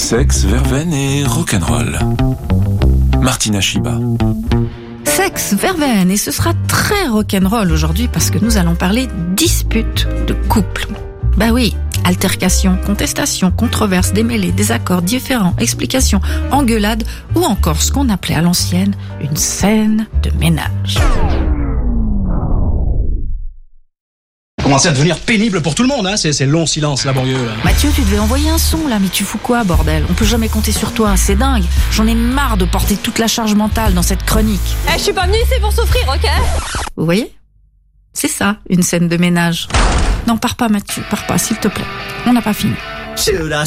Sexe, verveine et rock'n'roll. Martina Chiba. Sexe, verveine, et ce sera très rock'n'roll aujourd'hui parce que nous allons parler disputes de couple. Bah oui, altercations, contestations, controverses, démêlés, désaccords, différends, explications, engueulades ou encore ce qu'on appelait à l'ancienne une scène de ménage. Commencer à devenir pénible pour tout le monde, hein, ces longs silences laborieux là. Mathieu, tu devais envoyer un son là, mais tu fous quoi, bordel? On peut jamais compter sur toi, c'est dingue. J'en ai marre de porter toute la charge mentale dans cette chronique. Je suis pas venue ici pour souffrir, ok? Vous voyez? C'est ça, une scène de ménage. Non, pars pas Mathieu, pars pas, s'il te plaît. On n'a pas fini. Should I